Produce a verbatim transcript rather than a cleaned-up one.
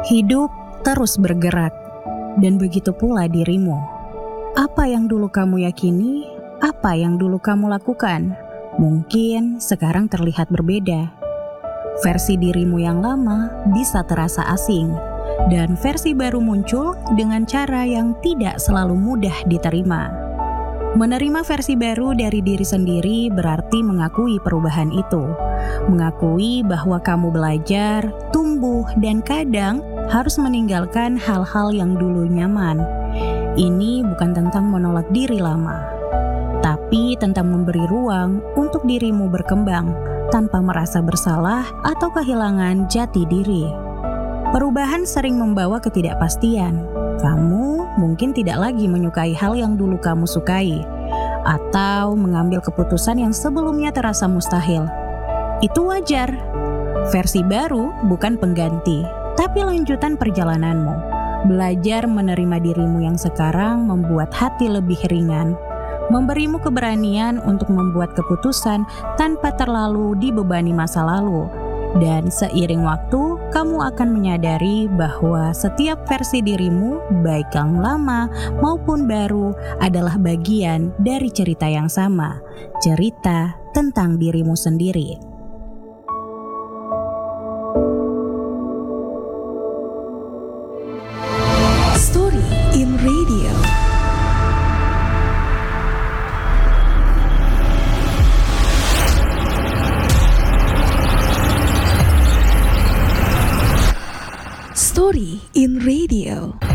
Hidup terus bergerak, dan begitu pula dirimu. Apa yang dulu kamu yakini, apa yang dulu kamu lakukan, mungkin sekarang terlihat berbeda. Versi dirimu yang lama bisa terasa asing, dan versi baru muncul dengan cara yang tidak selalu mudah diterima. Menerima versi baru dari diri sendiri berarti mengakui perubahan itu, mengakui bahwa kamu belajar, tumbuh, dan kadang harus meninggalkan hal-hal yang dulu nyaman. Ini bukan tentang menolak diri lama, tapi tentang memberi ruang untuk dirimu berkembang tanpa merasa bersalah atau kehilangan jati diri. Perubahan sering membawa ketidakpastian. Kamu mungkin tidak lagi menyukai hal yang dulu kamu sukai, atau mengambil keputusan yang sebelumnya terasa mustahil. Itu wajar. Versi baru bukan pengganti, tapi lanjutan perjalananmu. Belajar menerima dirimu yang sekarang membuat hati lebih ringan, memberimu keberanian untuk membuat keputusan tanpa terlalu dibebani masa lalu. Dan seiring waktu, kamu akan menyadari bahwa setiap versi dirimu, baik yang lama maupun baru, adalah bagian dari cerita yang sama, cerita tentang dirimu sendiri. Story in Radio. Story in Radio.